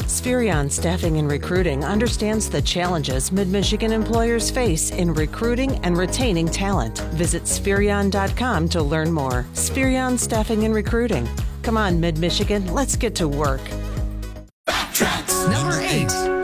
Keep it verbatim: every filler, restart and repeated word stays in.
Spherion Staffing and Recruiting understands the challenges Mid-Michigan employers face in recruiting and retaining talent. Visit Spherion dot com to learn more. Spherion Staffing and Recruiting. Come on, Mid-Michigan, let's get to work. Number eight.